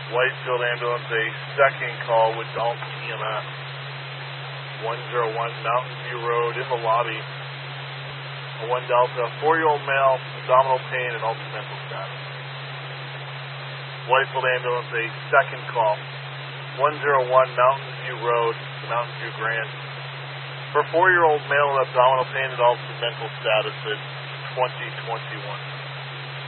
Whitefield Ambulance, a second call with Dalton EMS. 101 Mountain View Road in the lobby. A 1 Delta, 4-year-old male, abdominal pain and altered mental status. Whitefield Ambulance, a second call. 101 Mountain View Road, Mountain View Grand. For 4-year-old male with abdominal pain and altered mental status at 2021.